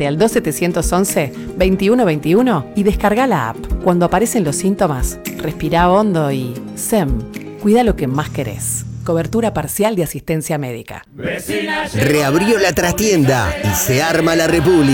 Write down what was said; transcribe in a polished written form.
Comunicate al 2711-2121 y descarga la app. Cuando aparecen los síntomas, respira hondo y SEM. Cuida lo que más querés. Cobertura parcial de asistencia médica. Reabrió la trastienda y se arma la República.